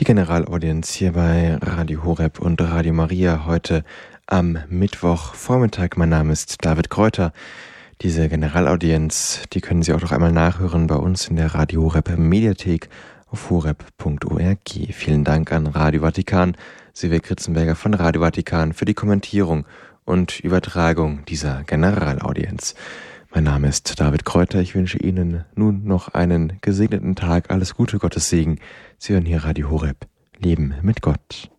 Die Generalaudienz hier bei Radio Horeb und Radio Maria heute am Mittwochvormittag. Mein Name ist David Kräuter. Diese Generalaudienz, die können Sie auch noch einmal nachhören bei uns in der Radio Horeb Mediathek auf horeb.org. Vielen Dank an Radio Vatikan, Silvia Kritzenberger von Radio Vatikan für die Kommentierung und Übertragung dieser Generalaudienz. Mein Name ist David Kräuter. Ich wünsche Ihnen nun noch einen gesegneten Tag. Alles Gute, Gottes Segen. Sie hören hier Radio Horeb. Leben mit Gott.